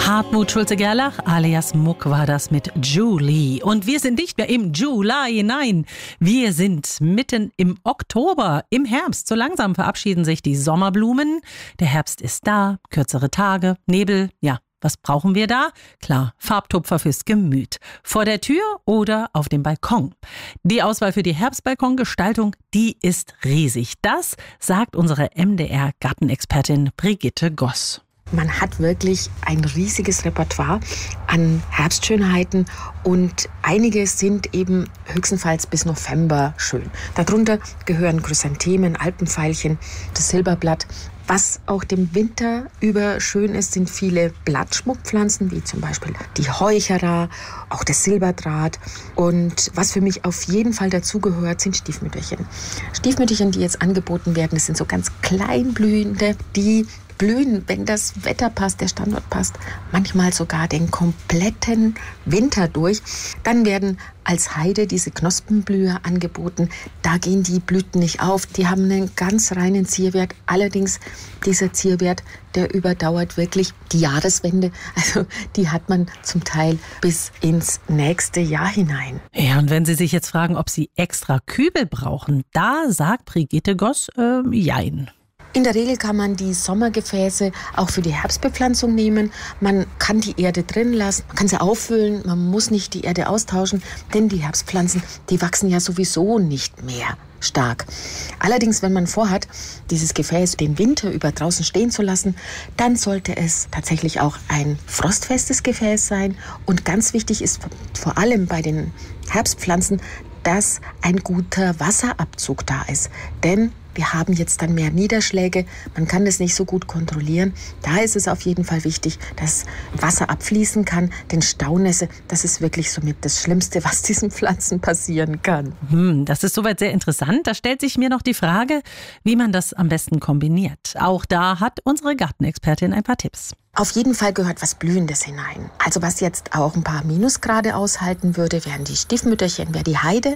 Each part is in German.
Hartmut Schulze-Gerlach alias Muck war das mit Julie. Und wir sind nicht mehr im Juli, nein, wir sind mitten im Oktober, im Herbst. So langsam verabschieden sich die Sommerblumen. Der Herbst ist da, kürzere Tage, Nebel, ja. Was brauchen wir da? Klar, Farbtupfer fürs Gemüt. Vor der Tür oder auf dem Balkon. Die Auswahl für die Herbstbalkongestaltung, die ist riesig. Das sagt unsere MDR-Gartenexpertin Brigitte Goss. Man hat wirklich ein riesiges Repertoire an Herbstschönheiten und einige sind eben höchstenfalls bis November schön. Darunter gehören Chrysanthemen, Alpenveilchen, das Silberblatt. Was auch dem Winter über schön ist, sind viele Blattschmuckpflanzen, wie zum Beispiel die Heuchera, auch das Silberdraht. Und was für mich auf jeden Fall dazugehört, sind Stiefmütterchen. Stiefmütterchen, die jetzt angeboten werden, das sind so ganz kleinblühende, die blühen, wenn das Wetter passt, der Standort passt, manchmal sogar den kompletten Winter durch. Dann werden als Heide diese Knospenblüher angeboten. Da gehen die Blüten nicht auf. Die haben einen ganz reinen Zierwert. Allerdings dieser Zierwert, der überdauert wirklich die Jahreswende. Also die hat man zum Teil bis ins nächste Jahr hinein. Ja, und wenn Sie sich jetzt fragen, ob Sie extra Kübel brauchen, da sagt Brigitte Goss, jein. In der Regel kann man die Sommergefäße auch für die Herbstbepflanzung nehmen. Man kann die Erde drin lassen, man kann sie auffüllen, man muss nicht die Erde austauschen, denn die Herbstpflanzen, die wachsen ja sowieso nicht mehr stark. Allerdings, wenn man vorhat, dieses Gefäß den Winter über draußen stehen zu lassen, dann sollte es tatsächlich auch ein frostfestes Gefäß sein. Und ganz wichtig ist vor allem bei den Herbstpflanzen, dass ein guter Wasserabzug da ist. Denn wir haben jetzt dann mehr Niederschläge, man kann das nicht so gut kontrollieren. Da ist es auf jeden Fall wichtig, dass Wasser abfließen kann, denn Staunässe, das ist wirklich somit das Schlimmste, was diesen Pflanzen passieren kann. Das ist soweit sehr interessant. Da stellt sich mir noch die Frage, wie man das am besten kombiniert. Auch da hat unsere Gartenexpertin ein paar Tipps. Auf jeden Fall gehört was Blühendes hinein. Also was jetzt auch ein paar Minusgrade aushalten würde, wären die Stiefmütterchen, wäre die Heide,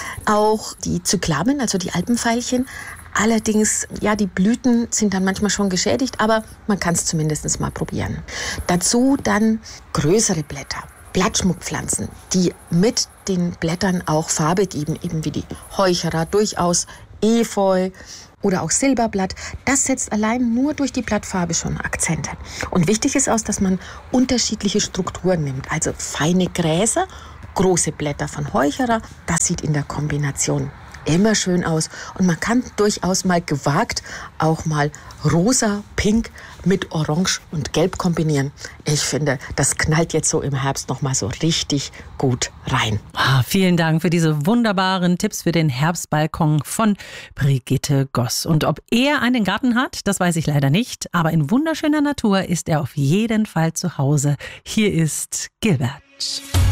auch die Zyklamen, also die Alpenveilchen. Allerdings, ja, die Blüten sind dann manchmal schon geschädigt, aber man kann es zumindest mal probieren. Dazu dann größere Blätter, Blattschmuckpflanzen, die mit den Blättern auch Farbe geben, eben wie die Heuchera, durchaus Efeu oder auch Silberblatt. Das setzt allein nur durch die Blattfarbe schon Akzente. Und wichtig ist auch, dass man unterschiedliche Strukturen nimmt, also feine Gräser, große Blätter von Heuchera, das sieht in der Kombination immer schön aus. Und man kann durchaus mal gewagt auch mal rosa, pink mit orange und gelb kombinieren. Ich finde, das knallt jetzt so im Herbst noch mal so richtig gut rein. Vielen Dank für diese wunderbaren Tipps für den Herbstbalkon von Brigitte Goss. Und ob er einen Garten hat, das weiß ich leider nicht. Aber in wunderschöner Natur ist er auf jeden Fall zu Hause. Hier ist Gilbert.